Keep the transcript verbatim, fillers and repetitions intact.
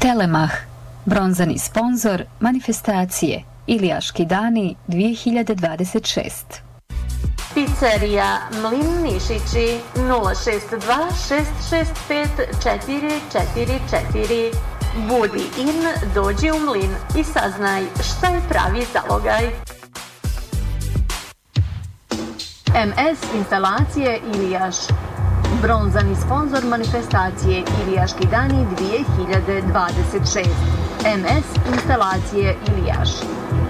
Telemah, bronzani sponzor manifestacije Ilijaški dani dvije hiljade dvadeset šeste. Pizzerija Mlin Nišići nula šest dva šest šest pet četiri četiri četiri. Budi in, dođi u Mlin i saznaj šta je pravi zalogaj. em es instalacije Ilijaš, bronzani sponzor manifestacije Ilijaški dani dvije hiljade dvadeset šeste. em es instalacije Ilijaš.